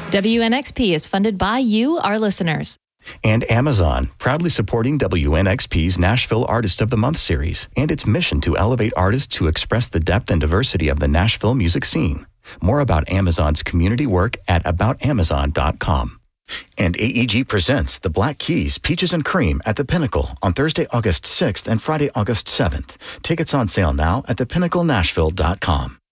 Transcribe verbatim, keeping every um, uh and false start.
W N X P is funded by you, our listeners. And Amazon, proudly supporting W N X P's Nashville Artist of the Month series and its mission to elevate artists to express the depth and diversity of the Nashville music scene. More about Amazon's community work at about amazon dot com. And A E G presents The Black Keys, Peaches and Cream at the Pinnacle on Thursday, August sixth and Friday, August seventh. Tickets on sale now at the pinnacle nashville dot com.